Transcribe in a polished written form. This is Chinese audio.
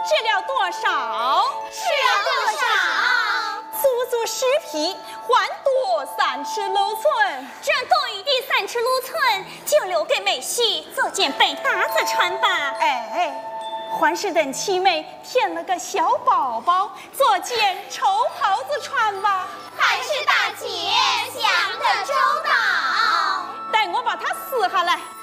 吃了多少？ 吃了多少？ 足10匹，还多3尺6寸。 这多余的3尺6寸，就留给美婿做件背搭子穿吧。 哎，还是等七妹添了个小宝宝，做件绸袍子穿吧。 还是大姐想得周到。 待我把它撕下来。